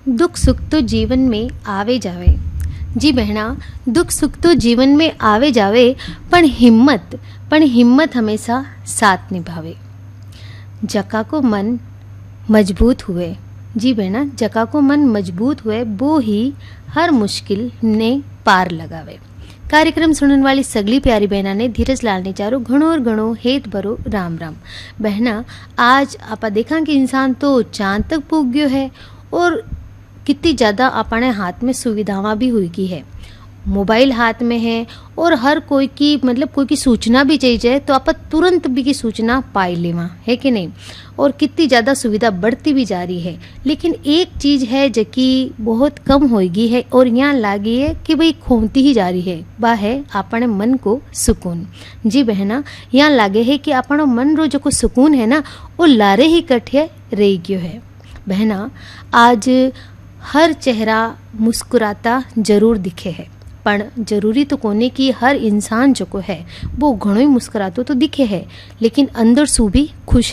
दुख सुख तो जीवन में आवे जावे। जी बहना, दुख सुख तो जीवन में आवे जावे, पण हिम्मत हमेशा साथ निभावे। जका को मन मजबूत हुए, जी बहना, जका को मन मजबूत हुए वो ही हर मुश्किल ने पार लगावे। कार्यक्रम सुनने वाली सगली प्यारी बहना ने धीरज लाल ने चारो घणो और घणो हेत भरो राम राम। बहना, आज आपा देखा कि इंसान तो चांद तक पूग गयो है और कितनी ज़्यादा अपने हाथ में सुविधावां भी हुई की है। मोबाइल हाथ में है और हर कोई की कोई की सूचना भी चाहिए तो आप तुरंत भी की सूचना पाई लेवा है कि नहीं। और कितनी ज़्यादा सुविधा बढ़ती भी जा रही है, लेकिन एक चीज़ है जकी बहुत कम होगी है और यहाँ लागी है कि भाई खोती ही जा रही है, वह है अपने मन को सुकून। जी बहना, यहाँ लागे है कि अपनो मन रो जो सुकून है ना वो लारे ही कठे रह गयो है। बहना, आज हर चेहरा मुस्कुराता जरूर दिखे है, पण जरूरी तो कोने की हर इंसान जो को है वो घणो ही मुस्कुरातो तो दिखे है, लेकिन अंदर सू भी खुश